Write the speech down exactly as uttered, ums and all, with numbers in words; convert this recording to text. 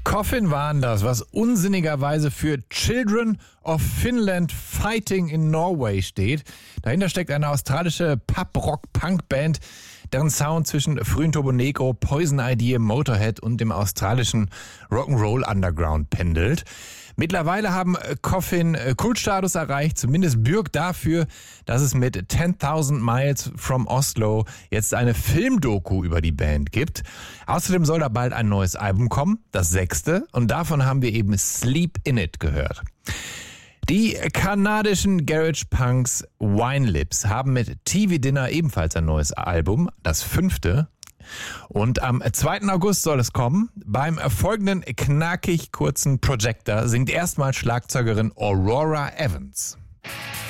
Coffin waren das, was unsinnigerweise für Children of Finland Fighting in Norway steht. Dahinter steckt eine australische Pub-Rock-Punk-Band, deren Sound zwischen frühen Turbo Negro, Poison Idea, Motorhead und dem australischen Rock'n'Roll Underground pendelt. Mittlerweile haben Coffin Kultstatus erreicht, zumindest bürgt dafür, dass es mit ten-thousand Miles from Oslo jetzt eine Filmdoku über die Band gibt. Außerdem soll da bald ein neues Album kommen, das sechste, und davon haben wir eben Sleep in It gehört. Die kanadischen Garage Punks Wine Lips haben mit T V Dinner ebenfalls ein neues Album, das fünfte. Und am zweiten August soll es kommen. Beim folgenden knackig kurzen Projector singt erstmal Schlagzeugerin Aurora Evans.